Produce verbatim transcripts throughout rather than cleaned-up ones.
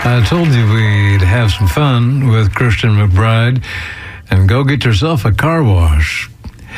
I told you we'd have some fun with Christian McBride and go get yourself a car wash.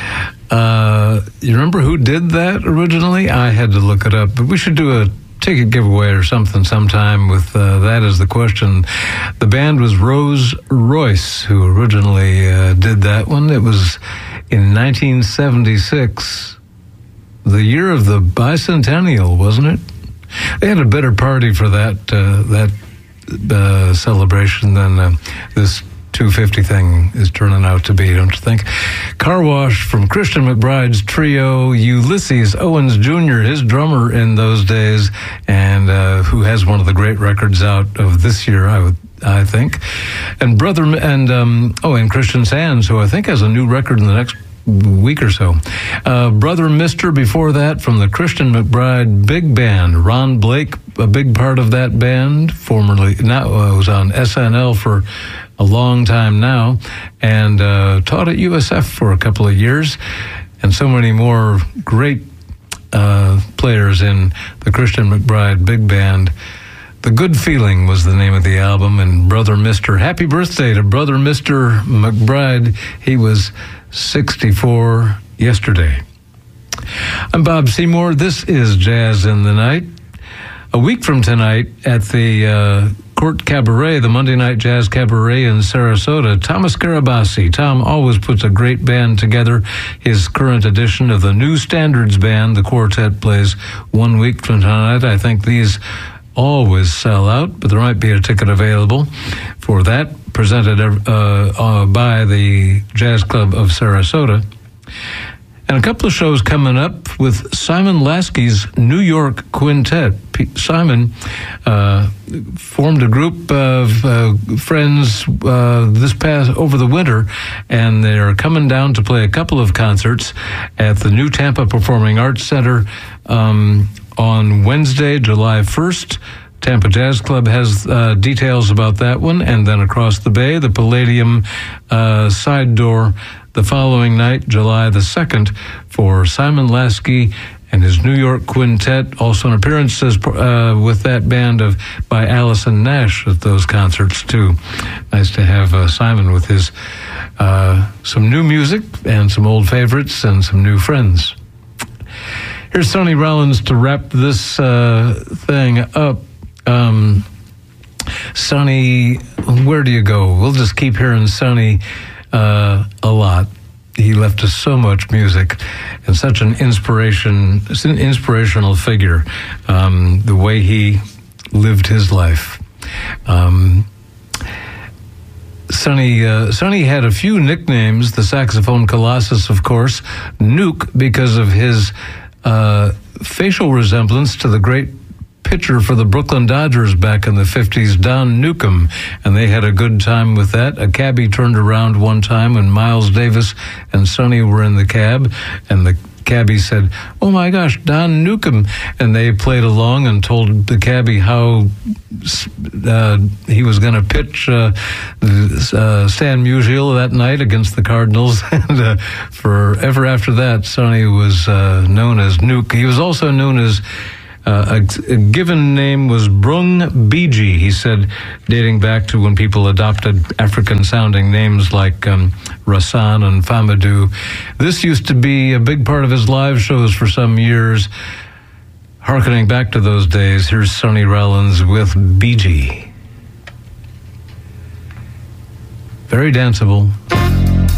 Uh, you remember who did that originally? I had to look it up, but we should do a ticket giveaway or something sometime with uh, that as the question. The band was Rose Royce, who originally uh, did that one. It was in nineteen seventy-six, the year of the bicentennial, wasn't it? They had a better party for that uh, that uh, celebration than uh, this two fifty thing is turning out to be, don't you think? Car Wash from Christian McBride's trio, Ulysses Owens Junior, his drummer in those days, and uh, who has one of the great records out of this year, I would, I think. And brother, and um, oh, and Christian Sands, who I think has a new record in the next week or so. Uh, Brother Mister before that from the Christian McBride Big Band. Ron Blake, a big part of that band, formerly, now uh, was on S N L for a long time now, and uh, taught at U S F for a couple of years, and so many more great uh, players in the Christian McBride Big Band. The Good Feeling was the name of the album, and Brother Mister Happy birthday to Brother Mister McBride. He was sixty-four yesterday. I'm Bob Seymour. This is Jazz in the Night. A week from tonight at the uh, Court Cabaret, the Monday Night Jazz Cabaret in Sarasota, Thomas Garabasi. Tom always puts a great band together. His current edition of the New Standards Band, the quartet, plays one week from tonight. I think these always sell out, but there might be a ticket available for that, presented uh, uh, by the Jazz Club of Sarasota. And a couple of shows coming up with Simon Lasky's New York Quintet. P- Simon uh, formed a group of uh, friends uh, this past over the winter, and they're coming down to play a couple of concerts at the New Tampa Performing Arts Center um, on Wednesday, July first. Tampa Jazz Club has uh, details about that one, and then across the bay, the Palladium uh, side door the following night, July the second, for Simon Lasky and his New York Quintet. Also an appearance uh, with that band of by Allison Nash at those concerts too. Nice to have uh, Simon with his uh, some new music and some old favorites and some new friends. Here's Sonny Rollins to wrap this uh, thing up. Um, Sonny, where do you go? We'll just keep hearing Sonny uh, a lot. He left us so much music and such an inspiration, it's an inspirational figure, um, the way he lived his life. Um, Sonny, uh, Sonny had a few nicknames, the saxophone colossus, of course, Nuke, because of his uh, facial resemblance to the great pitcher for the Brooklyn Dodgers back in the fifties, Don Newcomb, and they had a good time with that. A cabbie turned around one time when Miles Davis and Sonny were in the cab, and the cabbie said, "Oh my gosh, Don Newcomb," and they played along and told the cabbie how uh, he was going to pitch uh, uh, Stan Musial that night against the Cardinals, and uh, forever after that, Sonny was uh, known as Nuke. He was also known as Uh, a, a given name was Brung Biji, he said, dating back to when people adopted African-sounding names like um, Rasan and Famadou. This used to be a big part of his live shows for some years. Harkening back to those days, here's Sonny Rollins with Biji. Very danceable.